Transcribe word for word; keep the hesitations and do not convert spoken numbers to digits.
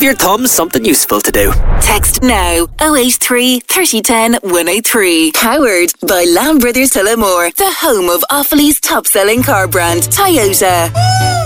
your thumb something useful to do. Text now oh eight three, thirty ten, one oh three. Powered by Lamb Brothers Tullamore, the home of Offaly's top-selling car brand, Toyota.